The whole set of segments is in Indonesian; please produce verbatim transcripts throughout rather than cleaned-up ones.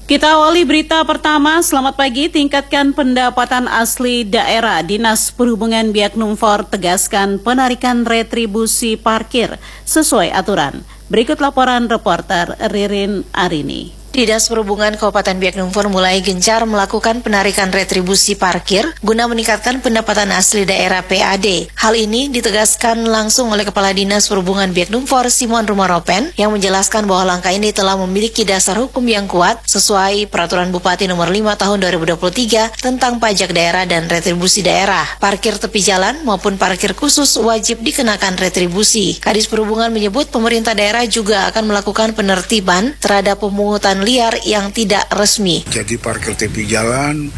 Kita awali berita pertama, selamat pagi. Tingkatkan pendapatan asli daerah. Dinas Perhubungan Biak Numfor tegaskan penarikan retribusi parkir sesuai aturan. Berikut laporan reporter Ririn Arini. Dinas Perhubungan Kabupaten Biak Numfor mulai gencar melakukan penarikan retribusi parkir guna meningkatkan pendapatan asli daerah P A D. Hal ini ditegaskan langsung oleh Kepala Dinas Perhubungan Biak Numfor Simon Rumaropen yang menjelaskan bahwa langkah ini telah memiliki dasar hukum yang kuat sesuai Peraturan Bupati Nomor lima Tahun dua ribu dua puluh tiga tentang pajak daerah dan retribusi daerah. Parkir tepi jalan maupun parkir khusus wajib dikenakan retribusi. Kadis Perhubungan menyebut pemerintah daerah juga akan melakukan penertiban terhadap pemungutan liar yang tidak resmi. Jadi parkir tepi jalan,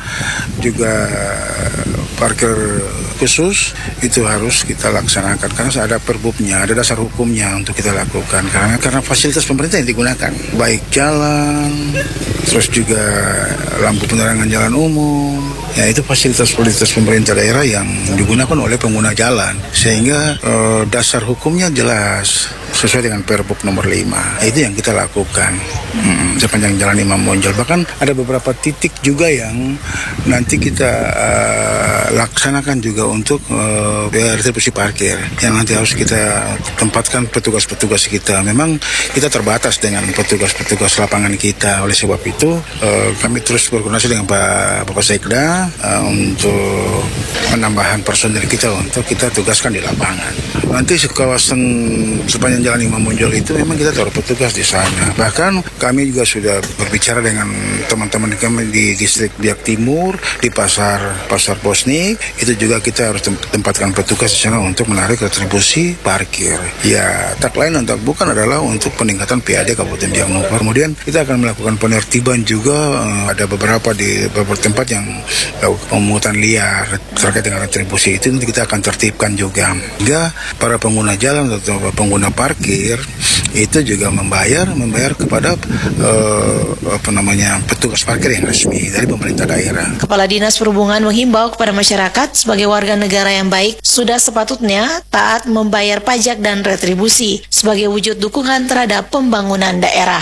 juga parkir khusus itu harus kita laksanakan karena ada perbubnya, ada dasar hukumnya untuk kita lakukan karena karena fasilitas pemerintah yang digunakan, baik jalan, terus juga lampu penerangan jalan umum. Ya itu fasilitas-fasilitas pemerintah daerah yang digunakan oleh pengguna jalan sehingga eh, dasar hukumnya jelas sesuai dengan Perbuk nomor lima. Itu yang kita lakukan hmm, sepanjang Jalan Imam Bonjol. Bahkan ada beberapa titik juga yang nanti kita uh, laksanakan juga untuk uh, retribusi parkir yang nanti harus kita tempatkan petugas-petugas kita. Memang kita terbatas dengan petugas-petugas lapangan kita. Oleh sebab itu uh, kami terus berkoordinasi dengan Pak Bapak Sekda uh, untuk penambahan personil kita untuk kita tugaskan di lapangan. Nanti kawasan sepanjang Jalan Imam Bonjol itu memang kita taruh petugas di sana. Bahkan kami juga sudah berbicara dengan teman-teman kami di distrik Biak Timur, di pasar pasar Bosnik, itu juga kita harus tempatkan petugas di sana untuk menarik retribusi parkir. Ya, tak lain dan tak bukan adalah untuk peningkatan P A D Kabupaten Biak Numfor. Kemudian kita akan melakukan penertiban juga, ada beberapa di beberapa tempat yang pemungutan liar terkait dengan retribusi itu nanti kita akan tertibkan juga. Hingga para pengguna jalan atau pengguna parkir itu juga membayar membayar kepada uh, apa namanya petugas parkir yang resmi dari pemerintah daerah. Kepala Dinas Perhubungan menghimbau kepada masyarakat sebagai warga negara yang baik sudah sepatutnya taat membayar pajak dan retribusi sebagai wujud dukungan terhadap pembangunan daerah.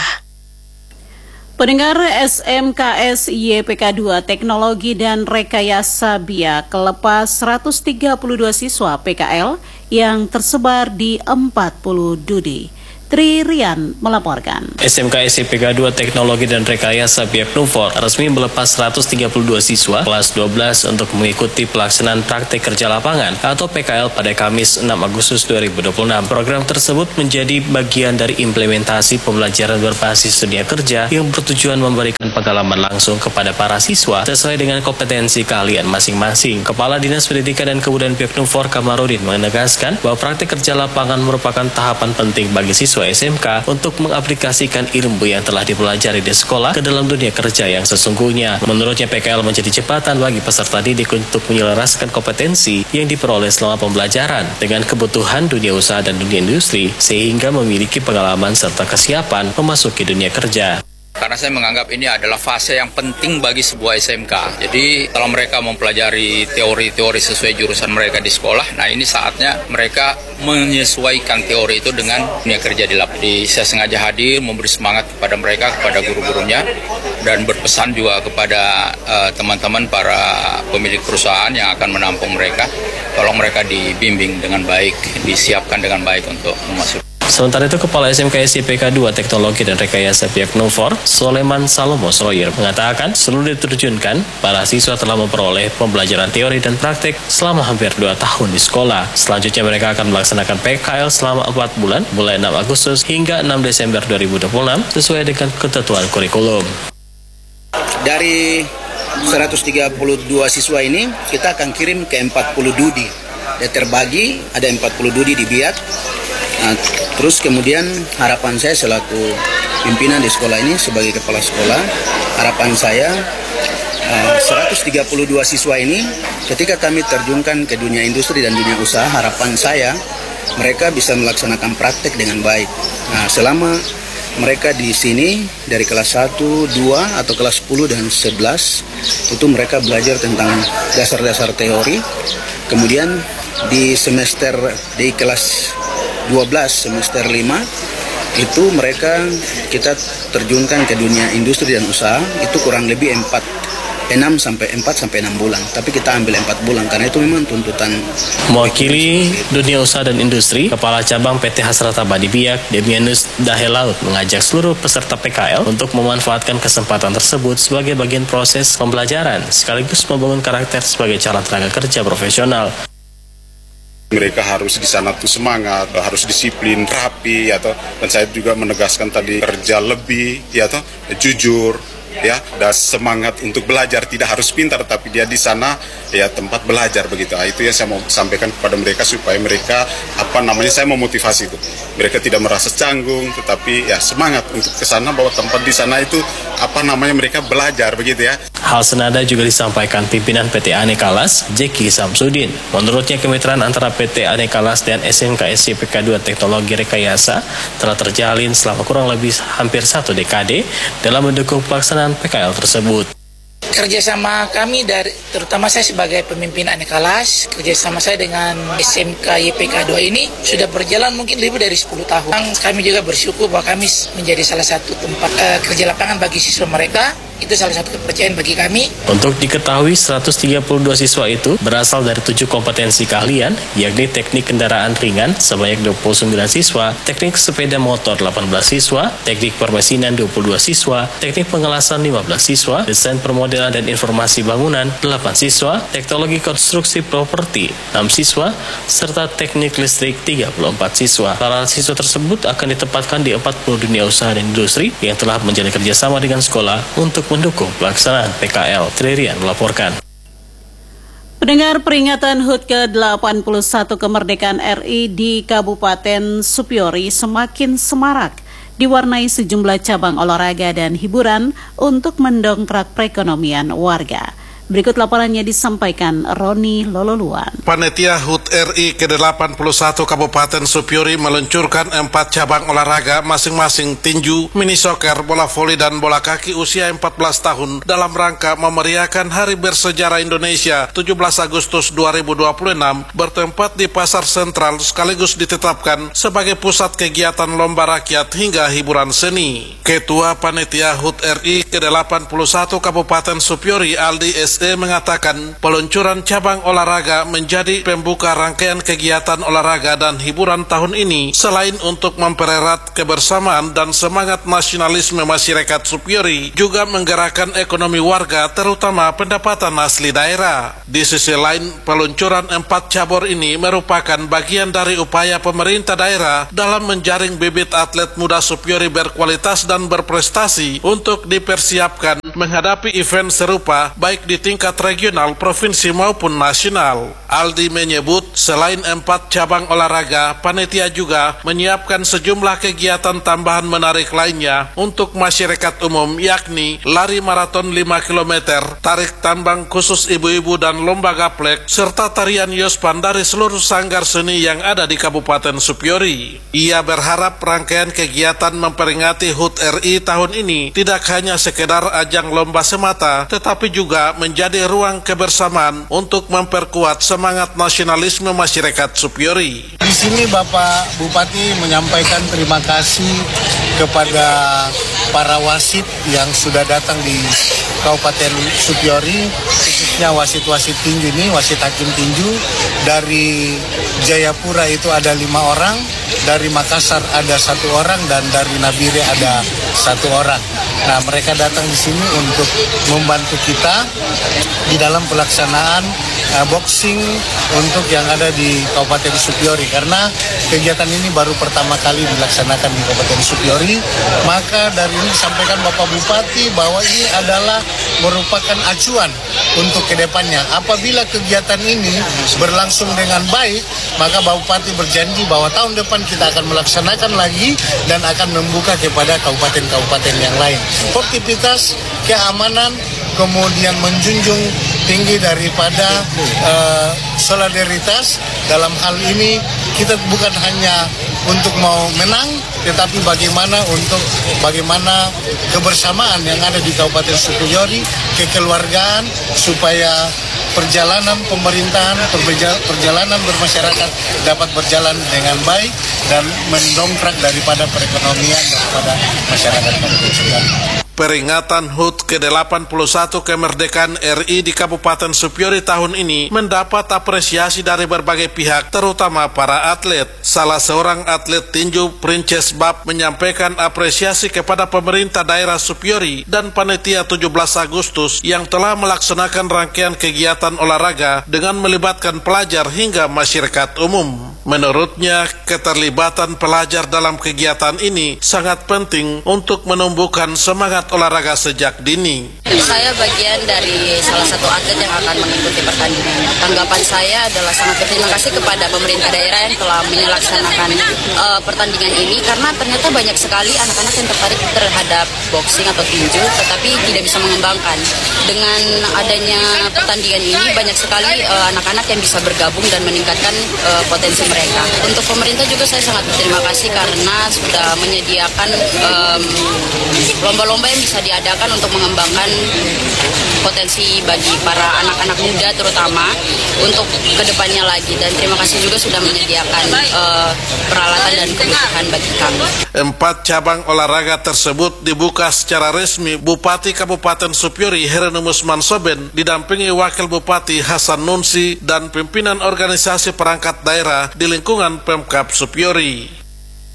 Pendengar, S M K S Y P K dua Teknologi dan Rekayasa Biak lepas seratus tiga puluh dua siswa P K L yang tersebar di empat puluh dudi. Tri Rian melaporkan. S M K S Y P K dua Teknologi dan Rekayasa Biak Numfor resmi melepas seratus tiga puluh dua siswa kelas dua belas untuk mengikuti pelaksanaan praktik kerja lapangan atau P K L pada Kamis enam Agustus dua ribu dua puluh enam. Program tersebut menjadi bagian dari implementasi pembelajaran berbasis dunia kerja yang bertujuan memberikan pengalaman langsung kepada para siswa sesuai dengan kompetensi keahlian masing-masing. Kepala Dinas Pendidikan dan Kebudayaan Biak Numfor Kamarudin menegaskan bahwa praktik kerja lapangan merupakan tahapan penting bagi siswa S M K untuk mengaplikasikan ilmu yang telah dipelajari di sekolah ke dalam dunia kerja yang sesungguhnya. Menurutnya P K L menjadi jembatan bagi peserta didik untuk menyelaraskan kompetensi yang diperoleh selama pembelajaran dengan kebutuhan dunia usaha dan dunia industri sehingga memiliki pengalaman serta kesiapan memasuki dunia kerja. Karena saya menganggap ini adalah fase yang penting bagi sebuah S M K. Jadi kalau mereka mempelajari teori-teori sesuai jurusan mereka di sekolah, nah ini saatnya mereka menyesuaikan teori itu dengan dunia kerja di lapangan. Jadi saya sengaja hadir memberi semangat kepada mereka, kepada guru-gurunya, dan berpesan juga kepada uh, teman-teman para pemilik perusahaan yang akan menampung mereka. Tolong mereka dibimbing dengan baik, disiapkan dengan baik untuk memasuki. Sementara itu, Kepala S M K S Y P K dua Teknologi dan Rekayasa Biak Numfor, Soleman Salomo Sroyer, mengatakan seluruh diterjunkan, para siswa telah memperoleh pembelajaran teori dan praktik selama hampir dua tahun di sekolah. Selanjutnya mereka akan melaksanakan P K L selama empat bulan, mulai enam Agustus hingga enam Desember dua ribu dua puluh enam, sesuai dengan ketentuan kurikulum. Dari seratus tiga puluh dua siswa ini, kita akan kirim ke empat puluh dudi. Dan terbagi, ada empat puluh dudi di Biak. Nah, terus kemudian harapan saya selaku pimpinan di sekolah ini sebagai kepala sekolah, harapan saya uh, seratus tiga puluh dua siswa ini ketika kami terjunkan ke dunia industri dan dunia usaha, harapan saya mereka bisa melaksanakan praktek dengan baik. Nah, selama mereka di sini dari kelas satu, dua atau kelas sepuluh dan sebelas itu mereka belajar tentang dasar-dasar teori. Kemudian di semester di kelas dua belas semester lima itu mereka kita terjunkan ke dunia industri dan usaha itu kurang lebih empat enam sampai empat sampai enam bulan, tapi kita ambil empat bulan karena itu memang tuntutan. Mewakili dunia usaha dan industri, Kepala Cabang P T Hasrata Abadi Biak, Demianus Dahelaut, mengajak seluruh peserta P K L untuk memanfaatkan kesempatan tersebut sebagai bagian proses pembelajaran, sekaligus membangun karakter sebagai calon tenaga kerja profesional. Mereka harus di sana tuh semangat, harus disiplin, rapi, atau dan saya juga menegaskan tadi kerja lebih, ya toh, jujur. Ya, dan semangat untuk belajar, tidak harus pintar, tapi dia di sana ya tempat belajar begitu. Nah, itu yang saya mau sampaikan kepada mereka supaya mereka apa namanya saya mau motivasi itu. Mereka tidak merasa canggung, tetapi ya semangat untuk ke sana bahwa tempat di sana itu apa namanya mereka belajar begitu ya. Hal senada juga disampaikan pimpinan P T Anekalas, Jeki Samsudin. Menurutnya kemitraan antara P T Anekalas dan S M K S Y P K dua Teknologi Rekayasa telah terjalin selama kurang lebih hampir satu dekade dalam mendukung pelaksanaan P K L tersebut. Kerjasama kami dari, terutama saya sebagai pemimpin Anekalas, kerjasama saya dengan S M K Y P K dua ini sudah berjalan mungkin lebih dari sepuluh tahun. Kami juga bersyukur bahwa kami menjadi salah satu tempat uh, kerja lapangan bagi siswa mereka. Itu salah satu kepercayaan bagi kami. Untuk diketahui, seratus tiga puluh dua siswa itu berasal dari tujuh kompetensi keahlian, yakni teknik kendaraan ringan sebanyak dua puluh sembilan siswa, teknik sepeda motor delapan belas siswa, teknik permesinan dua puluh dua siswa, teknik pengelasan lima belas siswa, desain permodelan dan informasi bangunan delapan siswa, teknologi konstruksi properti enam siswa, serta teknik listrik tiga puluh empat siswa. Para siswa tersebut akan ditempatkan di empat puluh dunia usaha dan industri yang telah menjalin kerjasama dengan sekolah untuk mendukung pelaksanaan P K L. Tririan melaporkan. Pendengar, peringatan H U T ke delapan puluh satu kemerdekaan R I di Kabupaten Supiori semakin semarak, diwarnai sejumlah cabang olahraga dan hiburan untuk mendongkrak perekonomian warga. Berikut laporannya disampaikan Roni Lololuan. Panitia H U T R I ke delapan puluh satu Kabupaten Supiori meluncurkan empat cabang olahraga masing-masing tinju, mini soccer, bola voli, dan bola kaki usia empat belas tahun dalam rangka memeriahkan Hari Bersejarah Indonesia tujuh belas Agustus dua ribu dua puluh enam bertempat di Pasar Sentral sekaligus ditetapkan sebagai pusat kegiatan lomba rakyat hingga hiburan seni. Ketua Panitia H U T R I ke delapan puluh satu Kabupaten Supiori Aldi S mengatakan peluncuran cabang olahraga menjadi pembuka rangkaian kegiatan olahraga dan hiburan tahun ini selain untuk mempererat kebersamaan dan semangat nasionalisme masyarakat Supiori juga menggerakkan ekonomi warga terutama pendapatan asli daerah. Di sisi lain, peluncuran empat cabur ini merupakan bagian dari upaya pemerintah daerah dalam menjaring bibit atlet muda Supiori berkualitas dan berprestasi untuk dipersiapkan menghadapi event serupa baik di tingkat regional, provinsi maupun nasional. Aldi menyebut selain empat cabang olahraga, panitia juga menyiapkan sejumlah kegiatan tambahan menarik lainnya untuk masyarakat umum, yakni lari maraton lima kilometer, tarik tambang khusus ibu-ibu dan lomba gaplek, serta tarian yospan dari seluruh sanggar seni yang ada di Kabupaten Supiori. Ia berharap rangkaian kegiatan memperingati H U T R I tahun ini tidak hanya sekedar ajang lomba semata, tetapi juga menjadi ruang kebersamaan untuk memperkuat semangat nasionalisme masyarakat Supiori. Di sini Bapak Bupati menyampaikan terima kasih kepada para wasit yang sudah datang di Kabupaten Supiori, khususnya wasit-wasit tinju ini, wasit hakim tinju. Dari Jayapura itu ada lima orang, dari Makassar ada satu orang, dan dari Nabire ada satu orang. Nah, mereka datang di sini untuk membantu kita di dalam pelaksanaan uh, boxing untuk yang ada di Kabupaten Supiori, karena kegiatan ini baru pertama kali dilaksanakan di Kabupaten Supiori. Maka dari ini disampaikan Bapak Bupati bahwa ini adalah merupakan acuan untuk kedepannya. Apabila kegiatan ini berlangsung dengan baik, maka Bapak Bupati berjanji bahwa tahun depan kita akan melaksanakan lagi dan akan membuka kepada kabupaten-kabupaten yang lain. Sportivitas, keamanan, kemudian menjunjung tinggi daripada uh, solidaritas. Dalam hal ini kita bukan hanya untuk mau menang, tetapi bagaimana untuk bagaimana kebersamaan yang ada di Kabupaten Supiori, kekeluargaan, supaya perjalanan pemerintahan, perjalanan bermasyarakat dapat berjalan dengan baik dan mendongkrak daripada perekonomian daripada masyarakat Kabupaten. Peringatan H U T ke delapan puluh satu kemerdekaan R I di Kabupaten Supiori tahun ini mendapat apresiasi dari berbagai pihak, terutama para atlet. Salah seorang atlet tinju, Princess Bab, menyampaikan apresiasi kepada pemerintah daerah Supiori dan panitia tujuh belas Agustus yang telah melaksanakan rangkaian kegiatan olahraga dengan melibatkan pelajar hingga masyarakat umum. Menurutnya, keterlibatan pelajar dalam kegiatan ini sangat penting untuk menumbuhkan semangat olahraga sejak dini. Saya bagian dari salah satu atlet yang akan mengikuti pertandingan. Tanggapan saya adalah sangat berterima kasih kepada pemerintah daerah yang telah melaksanakan uh, pertandingan ini, karena ternyata banyak sekali anak-anak yang tertarik terhadap boxing atau tinju tetapi tidak bisa mengembangkan. Dengan adanya pertandingan ini banyak sekali uh, anak-anak yang bisa bergabung dan meningkatkan uh, potensi mereka. Untuk pemerintah juga saya sangat berterima kasih karena sudah menyediakan um, lomba-lomba yang bisa diadakan untuk mengembangkan potensi bagi para anak-anak muda terutama untuk kedepannya lagi, dan terima kasih juga sudah menyediakan uh, peralatan dan kebutuhan bagi kami. Empat cabang olahraga tersebut dibuka secara resmi Bupati Kabupaten Supiori Hieronymus Mansoben didampingi Wakil Bupati Hasan Nunsi dan pimpinan organisasi perangkat daerah di lingkungan Pemkab Supiori.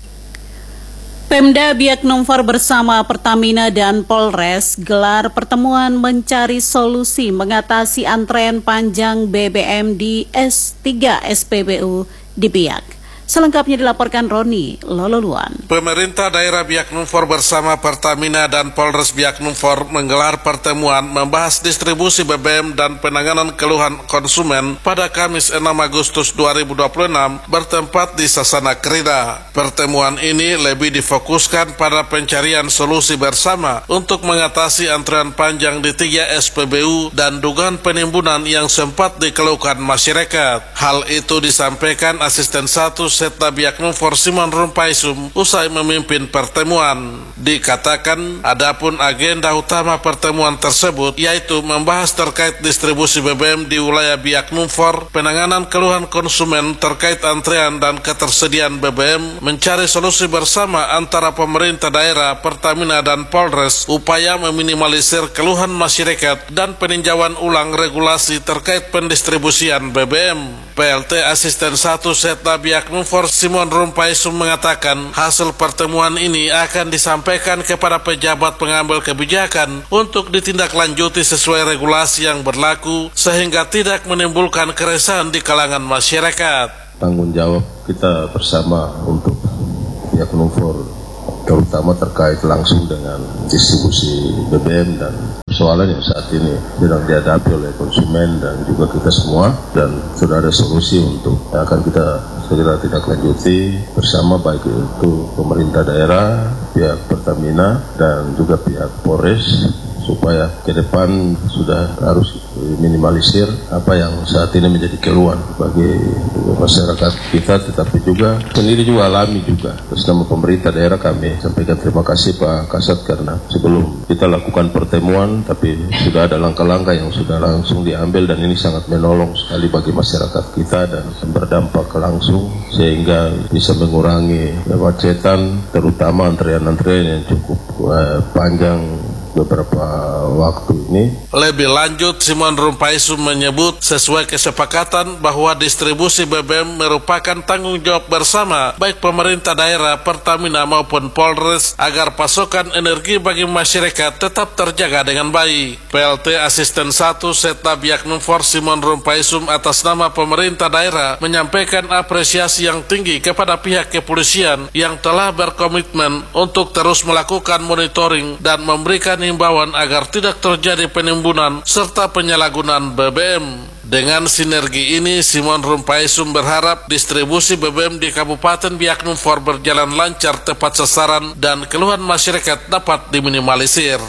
Pemda Biak Numfor bersama Pertamina dan Polres gelar pertemuan mencari solusi mengatasi antrean panjang B B M di S tiga S P B U di Biak. Selengkapnya dilaporkan Roni Lololuan. Pemerintah daerah Biak Numfor bersama Pertamina dan Polres Biak Numfor menggelar pertemuan membahas distribusi B B M dan penanganan keluhan konsumen pada Kamis enam Agustus dua ribu dua puluh enam bertempat di Sasana Krida. Pertemuan ini lebih difokuskan pada pencarian solusi bersama untuk mengatasi antrean panjang di tiga S P B U dan dugaan penimbunan yang sempat dikeluhkan masyarakat. Hal itu disampaikan Asisten satu Setda Biak Numfor Simon Rumpaisum usai memimpin pertemuan. Dikatakan adapun agenda utama pertemuan tersebut yaitu membahas terkait distribusi B B M di wilayah Biak Numfor, penanganan keluhan konsumen terkait antrean dan ketersediaan B B M, mencari solusi bersama antara pemerintah daerah, Pertamina dan Polres, upaya meminimalisir keluhan masyarakat dan peninjauan ulang regulasi terkait pendistribusian B B M. P L T Asisten satu Setda Biak Numfor Simon Rumpaisum mengatakan hasil pertemuan ini akan disampaikan kepada pejabat pengambil kebijakan untuk ditindaklanjuti sesuai regulasi yang berlaku sehingga tidak menimbulkan keresahan di kalangan masyarakat. Tanggung jawab kita bersama untuk Biak Numfor terutama terkait langsung dengan distribusi B B M dan persoalan yang saat ini sedang dihadapi oleh konsumen dan juga kita semua, dan sudah ada solusi untuk yang akan kita segera tindak lanjuti bersama, baik itu pemerintah daerah, pihak Pertamina dan juga pihak Polres, supaya ke depan sudah harus minimalisir apa yang saat ini menjadi keluhan bagi masyarakat kita, tetapi juga sendiri juga alami juga. Atas nama pemerintah daerah kami sampaikan terima kasih Pak Kasat, karena sebelum kita lakukan pertemuan tapi sudah ada langkah-langkah yang sudah langsung diambil, dan ini sangat menolong sekali bagi masyarakat kita dan berdampak langsung sehingga bisa mengurangi kemacetan, terutama antrean-antrean yang cukup eh, panjang beberapa waktu ini. Lebih lanjut, Simon Rumpaisum menyebut sesuai kesepakatan bahwa distribusi B B M merupakan tanggung jawab bersama baik pemerintah daerah, Pertamina maupun Polres agar pasokan energi bagi masyarakat tetap terjaga dengan baik. P L T Asisten satu Setda Biak Numfor Simon Rumpaisum atas nama pemerintah daerah menyampaikan apresiasi yang tinggi kepada pihak kepolisian yang telah berkomitmen untuk terus melakukan monitoring dan memberikan himbauan agar tidak terjadi penimbunan serta penyalahgunaan B B M. Dengan sinergi ini, Simon Rumpaisum berharap distribusi B B M di Kabupaten Biak Numfor berjalan lancar, tepat sasaran, dan keluhan masyarakat dapat diminimalisir.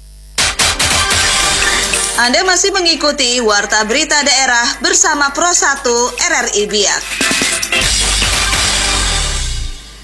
Anda masih mengikuti Warta Berita Daerah bersama Pro satu R R I Biak.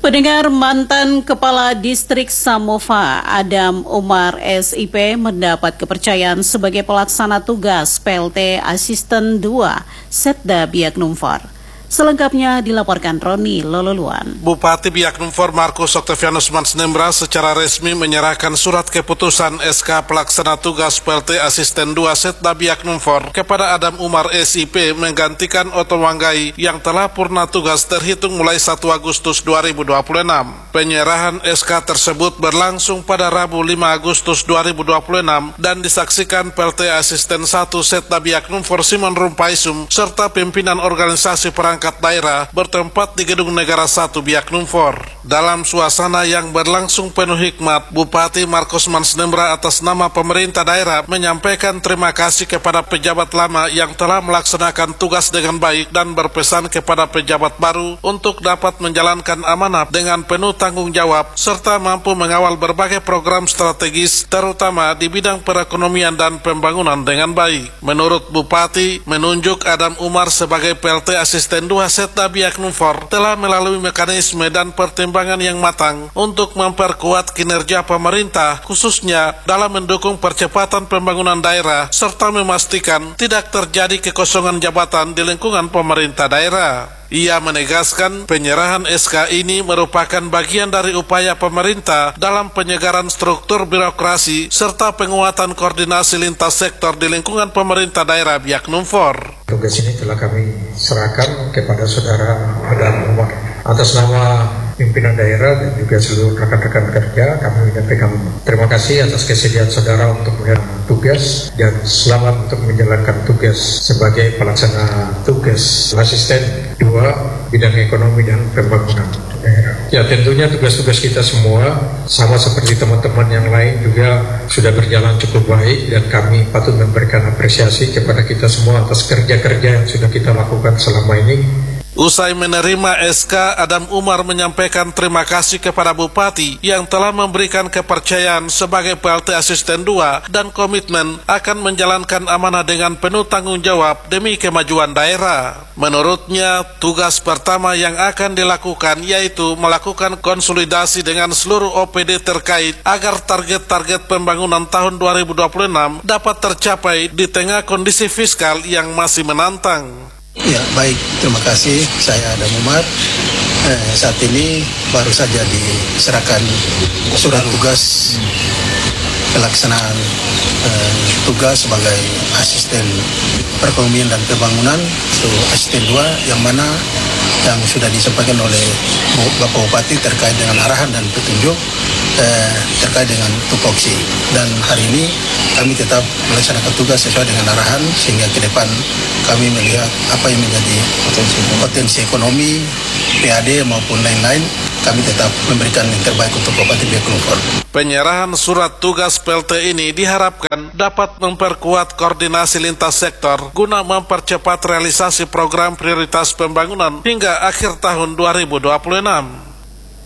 Pendengar, mantan Kepala Distrik Samova Adam Umar S I P mendapat kepercayaan sebagai pelaksana tugas P L T Asisten dua Setda Biak Numfor. Selengkapnya dilaporkan Roni Lololuan. Bupati Biak Numfor Markus Octavianus Mansnembra secara resmi menyerahkan surat keputusan S K Pelaksana Tugas P L T Asisten dua Setda Biak Numfor kepada Adam Umar S I P menggantikan Otto Wanggai yang telah purna tugas terhitung mulai satu Agustus dua ribu dua puluh enam. Penyerahan S K tersebut berlangsung pada Rabu lima Agustus dua ribu dua puluh enam dan disaksikan P L T Asisten satu Setda Biak Numfor Simon Rumpaisum serta pimpinan organisasi perangkat daerah bertempat di Gedung Negara satu Biak Numfor. Dalam suasana yang berlangsung penuh hikmat, Bupati Markus Mansnembra atas nama pemerintah daerah menyampaikan terima kasih kepada pejabat lama yang telah melaksanakan tugas dengan baik dan berpesan kepada pejabat baru untuk dapat menjalankan amanah dengan penuh tanggung jawab serta mampu mengawal berbagai program strategis terutama di bidang perekonomian dan pembangunan dengan baik. Menurut Bupati, menunjuk Adam Umar sebagai P L T Asisten dua Setda Biak Numfor telah melalui mekanisme dan pertimbangan yang matang untuk memperkuat kinerja pemerintah khususnya dalam mendukung percepatan pembangunan daerah serta memastikan tidak terjadi kekosongan jabatan di lingkungan pemerintah daerah. Ia menegaskan penyerahan S K ini merupakan bagian dari upaya pemerintah dalam penyegaran struktur birokrasi serta penguatan koordinasi lintas sektor di lingkungan pemerintah daerah Biak Numfor. Tugas ini telah kami serahkan kepada Saudara Adam Umar. Atas nama pimpinan daerah dan juga seluruh rekan-rekan kerja, kami menyampaikan terima kasih atas kesediaan saudara untuk menjalankan tugas dan selamat untuk menjalankan tugas sebagai pelaksana tugas asisten dua bidang ekonomi dan pembangunan daerah. Ya, tentunya tugas-tugas kita semua sama seperti teman-teman yang lain juga sudah berjalan cukup baik dan kami patut memberikan apresiasi kepada kita semua atas kerja-kerja yang sudah kita lakukan selama ini. Usai menerima S K, Adam Umar menyampaikan terima kasih kepada Bupati yang telah memberikan kepercayaan sebagai P L T Asisten dua dan komitmen akan menjalankan amanah dengan penuh tanggung jawab demi kemajuan daerah. Menurutnya, tugas pertama yang akan dilakukan yaitu melakukan konsolidasi dengan seluruh O P D terkait agar target-target pembangunan tahun dua ribu dua puluh enam dapat tercapai di tengah kondisi fiskal yang masih menantang. Ya, baik. Terima kasih. Saya Adam Umar. Eh, saat ini baru saja diserahkan surat tugas pelaksanaan eh, tugas sebagai asisten perekonomian dan pembangunan untuk asisten dua yang mana yang sudah disampaikan oleh Bapak Bupati terkait dengan arahan dan petunjuk eh, terkait dengan tupoksi. Dan hari ini kami tetap melaksanakan tugas sesuai dengan arahan sehingga ke depan kami melihat apa yang menjadi potensi, potensi ekonomi, P A D maupun lain-lain, kami tetap memberikan yang terbaik untuk Bupati Biak Numfor. Penyerahan surat tugas P L T ini diharapkan dapat memperkuat koordinasi lintas sektor guna mempercepat realisasi program prioritas pembangunan hingga akhir tahun dua ribu dua puluh enam.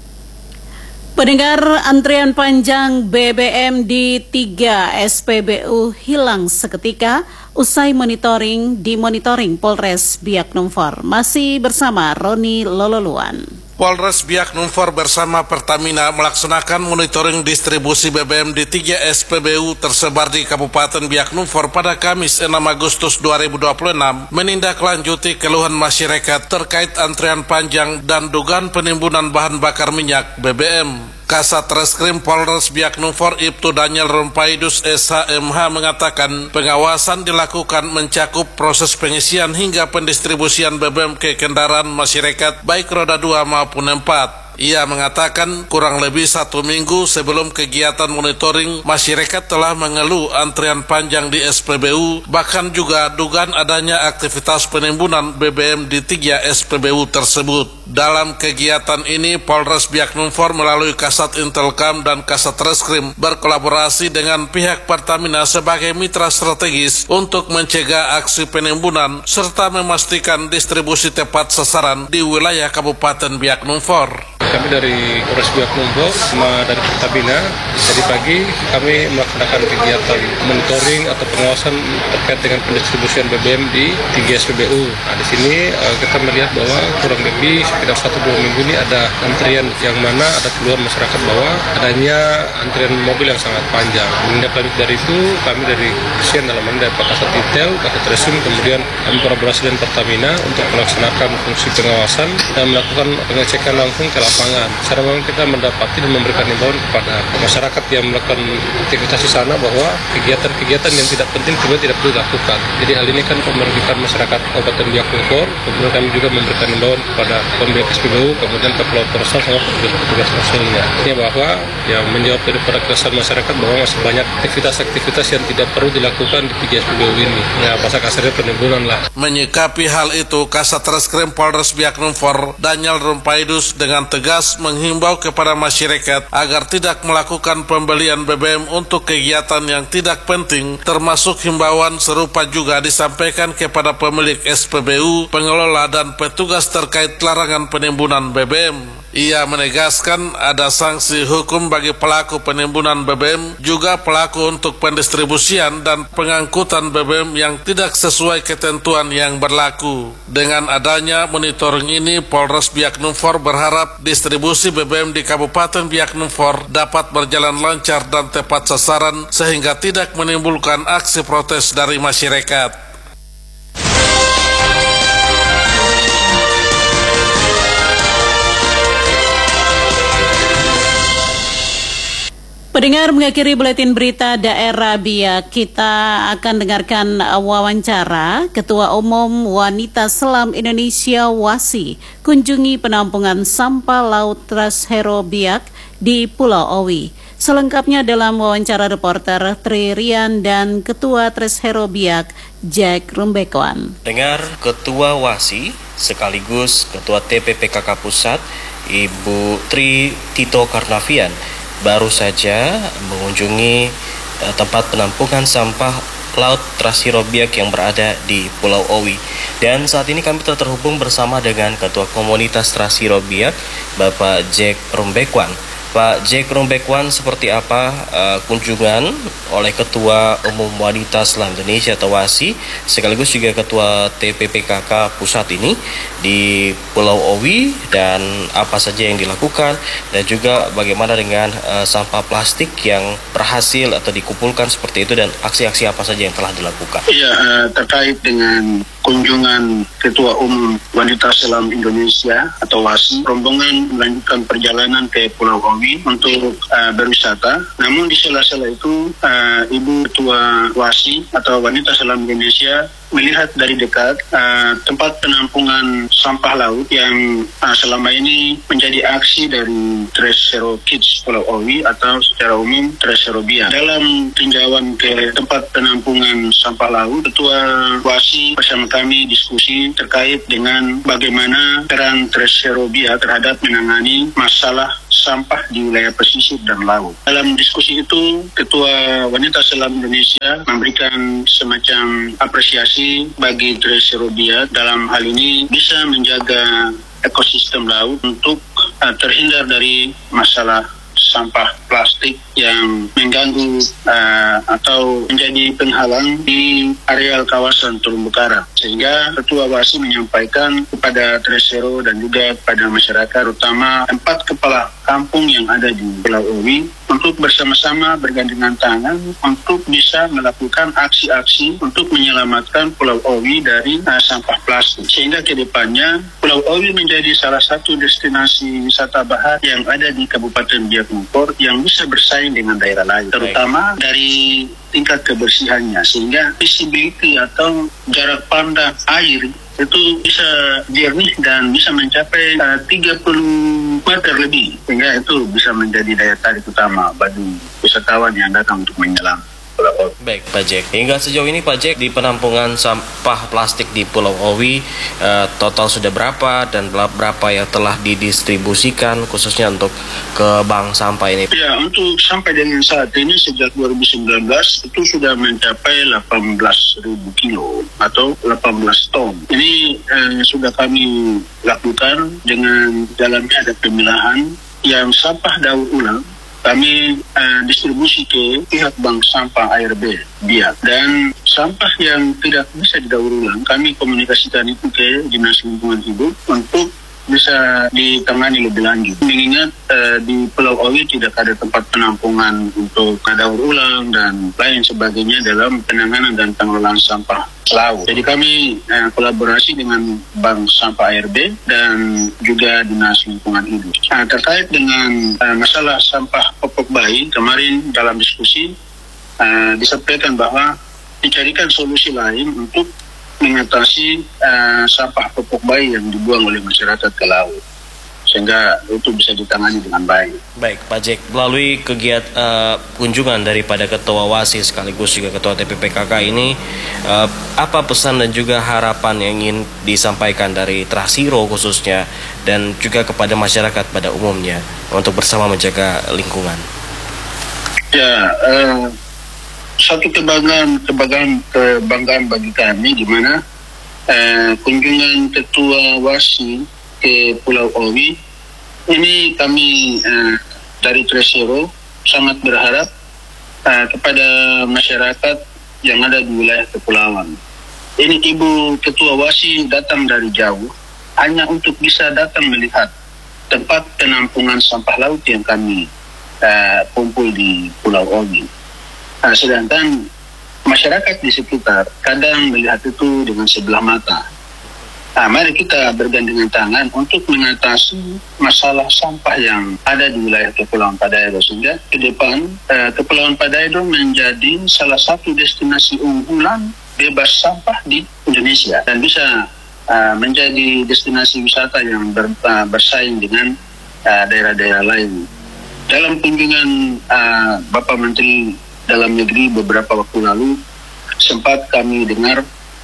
Pendengar, antrian panjang B B M di tiga S P B U hilang seketika usai monitoring di monitoring Polres Biak Numfor. Masih bersama Roni Lololuan. Polres Biak Numfor bersama Pertamina melaksanakan monitoring distribusi B B M di tiga S P B U tersebar di Kabupaten Biak Numfor pada Kamis enam Agustus dua ribu dua puluh enam, menindaklanjuti keluhan masyarakat terkait antrian panjang dan dugaan penimbunan bahan bakar minyak B B M. Kasat Reskrim Polres Biak Numfor Ibtu Daniel Rumpaidus S H M H mengatakan pengawasan dilakukan mencakup proses pengisian hingga pendistribusian B B M ke kendaraan masyarakat baik roda dua maupun empat. Ia mengatakan kurang lebih satu minggu sebelum kegiatan monitoring, masyarakat telah mengeluh antrian panjang di S P B U, bahkan juga dugaan adanya aktivitas penimbunan B B M di tiga S P B U tersebut. Dalam kegiatan ini, Polres Biak Numfor melalui Kasat Intelkam dan Kasat Reskrim berkolaborasi dengan pihak Pertamina sebagai mitra strategis untuk mencegah aksi penimbunan serta memastikan distribusi tepat sasaran di wilayah Kabupaten Biak Numfor. Kami dari Polres Biak Numfor sama dari Pertamina tadi pagi kami melaksanakan kegiatan monitoring atau pengawasan terkait dengan pendistribusian B B M di tiga S P B U. Nah, di sini uh, kita melihat bahwa kurang lebih sekitar satu dua minggu ini ada antrian yang mana ada keluhan masyarakat bahwa adanya antrian mobil yang sangat panjang. Menindaklanjut dari itu, kami dari Kepolisian dalam hal ini dari Pakasat Intel, Kasat Reskrim, kemudian kami kolaborasi dengan Pertamina untuk melaksanakan fungsi pengawasan dan melakukan pengecekan langsung ke lapangan. Secara memang kita mendapati dan memberikan himbauan kepada masyarakat yang melakukan aktivitas di sana bahwa kegiatan-kegiatan yang tidak penting sebenarnya tidak perlu dilakukan. Jadi hal ini kan merugikan masyarakat Kabupaten Biak Numfor. Kemudian kami juga memberikan himbauan kepada pemilik S P B U, kemudian ke Pulau Korsal sama petugas-petugas langsungnya. Ini bahwa yang menjawab daripada keresahan masyarakat bahwa masih banyak aktivitas-aktivitas yang tidak perlu dilakukan di tiga S P B U ini. Ya, bahasa kasarnya penimbunan lah. Menyikapi hal itu, Kasat Reskrim Polres Biak Numfor, Daniel Rumpaidus dengan tegas menghimbau kepada masyarakat agar tidak melakukan pembelian B B M untuk kegiatan yang tidak penting, termasuk himbauan serupa juga disampaikan kepada pemilik S P B U, pengelola dan petugas terkait larangan penimbunan B B M. Ia menegaskan ada sanksi hukum bagi pelaku penimbunan B B M, juga pelaku untuk pendistribusian dan pengangkutan B B M yang tidak sesuai ketentuan yang berlaku. Dengan adanya monitoring ini, Polres Biak Numfor berharap distribusi B B M di Kabupaten Biak Numfor dapat berjalan lancar dan tepat sasaran sehingga tidak menimbulkan aksi protes dari masyarakat. Pendengar, mengakhiri buletin berita daerah Biak, kita akan dengarkan wawancara Ketua Umum Wanita Selam Indonesia WASI kunjungi penampungan sampah laut Trashero Biak di Pulau Owi. Selengkapnya dalam wawancara reporter Tri Rian dan Ketua Trashero Biak Jack Rumbekwan. Dengar Ketua WASI sekaligus Ketua T P P K K Pusat Ibu Tri Tito Karnavian baru saja mengunjungi uh, tempat penampungan sampah laut Trashero Biak yang berada di Pulau Owi. Dan saat ini kami telah terhubung bersama dengan Ketua Komunitas Trashero Biak, Bapak Jack Rumbekwan. Pak Jack Rumbekwan, seperti apa uh, kunjungan oleh Ketua Umum Wanita Selam Indonesia atau WASI sekaligus juga Ketua T P P K K Pusat ini di Pulau Owi, dan apa saja yang dilakukan dan juga bagaimana dengan uh, sampah plastik yang berhasil atau dikumpulkan seperti itu dan aksi-aksi apa saja yang telah dilakukan? Iya, uh, terkait dengan kunjungan Ketua Umum Wanita Selam Indonesia atau WASI, rombongan melanjutkan perjalanan ke Pulau Owi untuk uh, berwisata. Namun di sela-sela itu uh, Ibu Ketua WASI atau Wanita Selam Indonesia melihat dari dekat uh, tempat penampungan sampah laut yang uh, selama ini menjadi aksi dari Trashero Kids Pulau Owi atau secara umum Trashero Biak. Dalam tinjauan ke tempat penampungan sampah laut, Ketua WASI bersama kami diskusi terkait dengan bagaimana peran Trashero Biak terhadap menangani masalah sampah di wilayah pesisir dan laut. Dalam diskusi itu, Ketua Wanita Selam Indonesia memberikan semacam apresiasi bagi Trashero Biak dalam hal ini bisa menjaga ekosistem laut untuk uh, terhindar dari masalah sampah plastik yang mengganggu uh, atau menjadi penghalang di areal kawasan terumbu karang. Sehingga Ketua WASI menyampaikan kepada Trashero dan juga kepada masyarakat, terutama empat kepala kampung yang ada di Pulau Owi, untuk bersama-sama bergandengan tangan untuk bisa melakukan aksi-aksi untuk menyelamatkan Pulau Owi dari uh, sampah plastik. Sehingga ke depannya Pulau Owi menjadi salah satu destinasi wisata bahar yang ada di Kabupaten Biak Numfor yang bisa bersaing dengan daerah lain, terutama dari tingkat kebersihannya, sehingga visibility atau jarak pandang air itu bisa jernih dan bisa mencapai uh, tiga puluh meter lebih, sehingga itu bisa menjadi daya tarik utama bagi wisatawan yang datang untuk menyelam Pulau laut. Baik, Pak Jack. Hingga sejauh ini, Pak Jack, di penampungan sampah plastik di Pulau Owi, eh, total sudah berapa dan berapa yang telah didistribusikan khususnya untuk ke bank sampah ini? Ya, untuk sampai dengan saat ini sejak dua ribu sembilan belas itu sudah mencapai delapan belas ribu kilo atau delapan belas ton. Ini eh, sudah kami lakukan dengan dalamnya ada pemilahan yang sampah daur ulang. Kami uh, distribusi ke pihak bank sampah A R B Biak, dan sampah yang tidak bisa didaur ulang kami komunikasikan itu ke Dinas Lingkungan Hidup untuk bisa ditangani lebih lanjut. Mengingat uh, di Pulau Owi tidak ada tempat penampungan untuk daur ulang dan lain sebagainya dalam penanganan dan pengelolaan sampah laut. Jadi kami uh, kolaborasi dengan Bank Sampah A R B dan juga Dinas Lingkungan Hidup. Nah, terkait dengan uh, masalah sampah popok bayi, kemarin dalam diskusi uh, disampaikan bahwa dicarikan solusi lain untuk mengatasi uh, sampah popok bayi yang dibuang oleh masyarakat ke laut, sehingga itu bisa ditangani dengan baik. Baik, Pak Jack, melalui kegiatan uh, kunjungan daripada Ketua Wasi sekaligus juga Ketua T P P K K ini, uh, apa pesan dan juga harapan yang ingin disampaikan dari Trasiro khususnya dan juga kepada masyarakat pada umumnya untuk bersama menjaga lingkungan? Ya, uh, satu kebanggaan, kebanggaan, kebanggaan bagi kami di mana uh, kunjungan Ketua Wasi ke Pulau Owi ini kami uh, dari Trasiro sangat berharap uh, kepada masyarakat yang ada di wilayah kepulauan. Ini Ibu Ketua Wasi datang dari jauh hanya untuk bisa datang melihat tempat penampungan sampah laut yang kami uh, kumpul di Pulau Owi. Nah, sedangkan masyarakat di sekitar kadang melihat itu dengan sebelah mata. Nah, mari kita bergandengan tangan untuk mengatasi masalah sampah yang ada di wilayah Kepulauan Padaero, sehingga ke depan eh, Kepulauan Padaero menjadi salah satu destinasi unggulan bebas sampah di Indonesia dan bisa uh, menjadi destinasi wisata yang ber, uh, bersaing dengan uh, daerah-daerah lain. Dalam kunjungan uh, Bapak Menteri Dalam Negeri beberapa waktu lalu, sempat kami dengar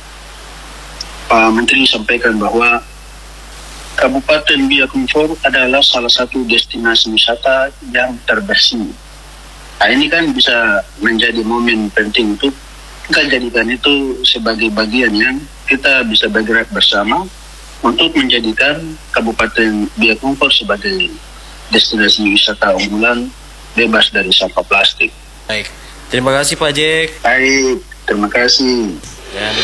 Pak Menteri sampaikan bahwa Kabupaten Biak Numfor adalah salah satu destinasi wisata yang terbersih. Nah, ini kan bisa menjadi momen penting untuk kita jadikan itu sebagai bagian yang kita bisa bergerak bersama untuk menjadikan Kabupaten Biak Numfor sebagai destinasi wisata unggulan bebas dari sampah plastik. Baik. Terima kasih Pak Jack. Baik, terima kasih. Dan...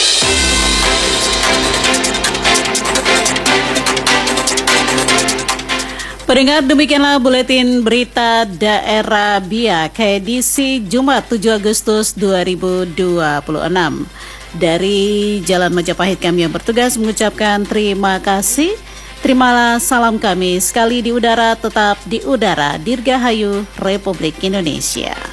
Pendengar, demikianlah buletin berita daerah Biak edisi Jumat tujuh Agustus dua ribu dua puluh enam. Dari Jalan Majapahit kami yang bertugas mengucapkan terima kasih. Terimalah salam kami sekali di udara, tetap di udara. Dirgahayu Republik Indonesia.